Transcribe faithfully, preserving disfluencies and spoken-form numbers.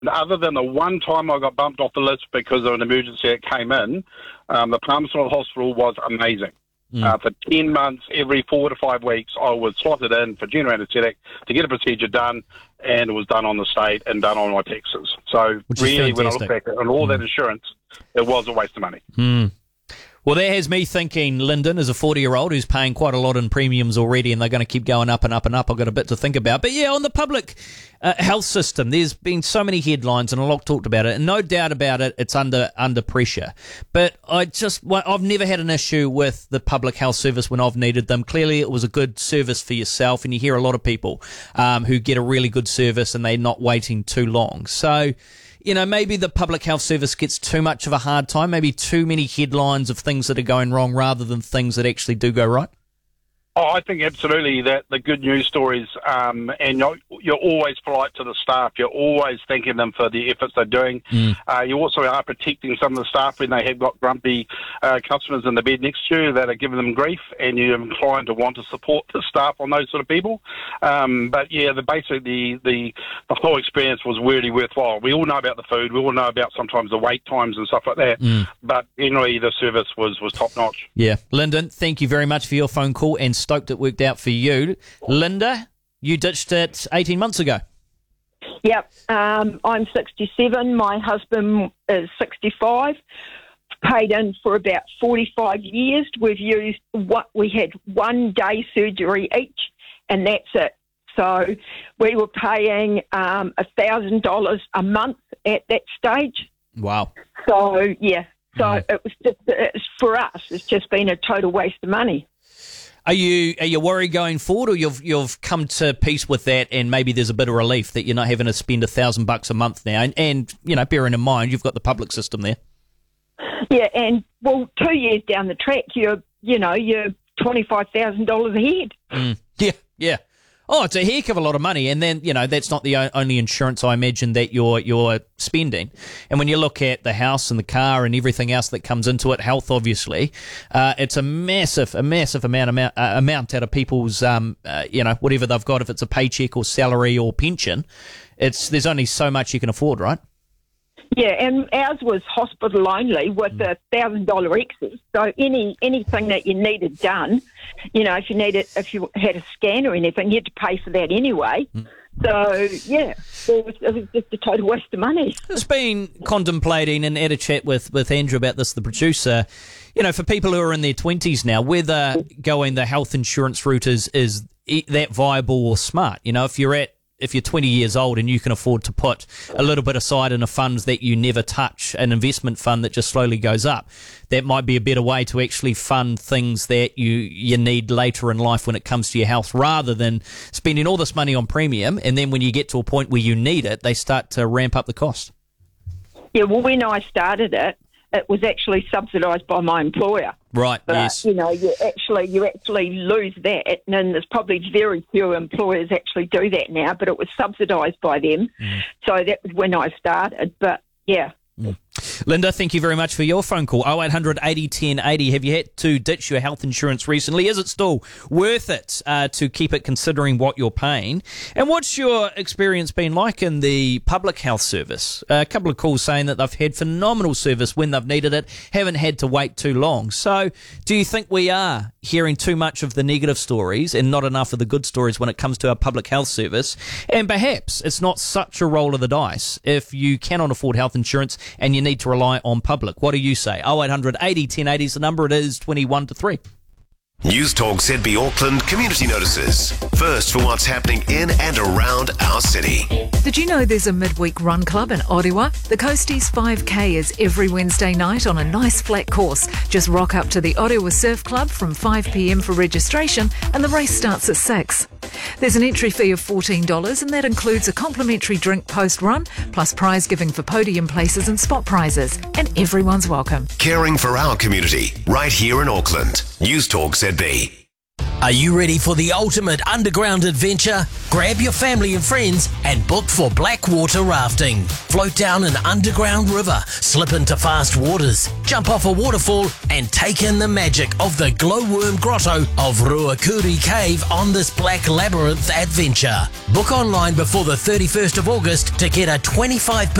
Other than the one time I got bumped off the list because of an emergency that came in, um, the Palmerston Hospital was amazing. Mm. Uh, for ten months, every four to five weeks, I was slotted in for general anaesthetic to get a procedure done, and it was done on the state and done on my taxes. So Which really, when I look back on all mm. that insurance, it was a waste of money. Mm. Well, that has me thinking, Lyndon, as a forty-year-old who's paying quite a lot in premiums already, and they're going to keep going up and up and up. I've got a bit to think about. But yeah, on the public uh, health system, there's been so many headlines, and a lot talked about it, and no doubt about it, it's under under pressure. But I just, well, I've never had an issue with the public health service when I've needed them. Clearly, it was a good service for yourself, and you hear a lot of people um, who get a really good service, and they're not waiting too long. So, you know, maybe the public health service gets too much of a hard time, maybe too many headlines of things that are going wrong rather than things that actually do go right? Oh, I think absolutely that the good news stories, um, and you're, you're always polite to the staff. You're always thanking them for the efforts they're doing. Mm. Uh, you also are protecting some of the staff when they have got grumpy uh, customers in the bed next to you that are giving them grief, and you're inclined to want to support the staff on those sort of people. Um, but yeah, the basically the, the the whole experience was really worthwhile. We all know about the food. We all know about sometimes the wait times and stuff like that. Mm. But generally, the service was was top notch. Yeah, Lyndon, thank you very much for your phone call, and stoked it worked out for you. Linda, you ditched it eighteen months ago. Yep. Um, I'm sixty-seven. My husband is sixty-five. Paid in for about forty-five years. We've used what we had one day surgery each, and that's it. So we were paying um, one thousand dollars a month at that stage. Wow. So, yeah. So mm. it was just, it's, for us, it's just been a total waste of money. Are you are you worried going forward, or you've you've come to peace with that, and maybe there's a bit of relief that you're not having to spend a thousand bucks a month now, and, and you know, bearing in mind you've got the public system there. Yeah, and well, two years down the track, you're you know you're twenty five thousand dollars ahead. Mm. Yeah, yeah. Oh, it's a heck of a lot of money, and then you know that's not the only insurance I imagine that you're you're spending. And when you look at the house and the car and everything else that comes into it, health obviously, uh, it's a massive a massive amount amount uh, amount out of people's um uh, you know whatever they've got, if it's a paycheck or salary or pension. It's there's only so much you can afford, right? Yeah, and ours was hospital only with a thousand dollar excess. So any anything that you needed done, you know, if you needed if you had a scan or anything, you had to pay for that anyway. Mm. So yeah, it was, it was just a total waste of money. It's been contemplating, and had a chat with with Andrew about this, the producer. You know, for people who are in their twenties now, whether going the health insurance route is is that viable or smart. You know, if you're at If you're twenty years old and you can afford to put a little bit aside in a fund that you never touch, an investment fund that just slowly goes up, that might be a better way to actually fund things that you, you need later in life when it comes to your health, rather than spending all this money on premium, and then when you get to a point where you need it, they start to ramp up the cost. Yeah, well, when I started it, it was actually subsidised by my employer. Right, but, yes. You know, you actually you actually lose that, and there's probably very few employers actually do that now, but it was subsidised by them. Mm. So that was when I started, but yeah. Mm. Linda, thank you very much for your phone call. oh eight hundred eighty ten eighty. Have you had to ditch your health insurance recently? Is it still worth it uh, to keep it considering what you're paying? And what's your experience been like in the public health service? A couple of calls saying that they've had phenomenal service when they've needed it, haven't had to wait too long. So do you think we are hearing too much of the negative stories and not enough of the good stories when it comes to our public health service? And perhaps it's not such a roll of the dice if you cannot afford health insurance and you need to rely on public. What do you say? oh eight hundred eighty ten eighty is the number. It is twenty-one to three. News Talk Z B Auckland community notices. First for what's happening in and around our city. Did you know there's a midweek run club in Ottawa? The Coasties five K is every Wednesday night on a nice flat course. Just rock up to the Ottawa Surf Club from five p.m. for registration, and the race starts at six. There's an entry fee of fourteen dollars, and that includes a complimentary drink post-run, plus prize giving for podium places and spot prizes. And everyone's welcome. Caring for our community, right here in Auckland. News Talk Z B. Are you ready for the ultimate underground adventure? Grab your family and friends and book for Blackwater rafting. Float down an underground river, slip into fast waters, jump off a waterfall and take in the magic of the glowworm grotto of Ruakuri Cave on this Black Labyrinth adventure. Book online before the thirty-first of August to get a twenty-five percent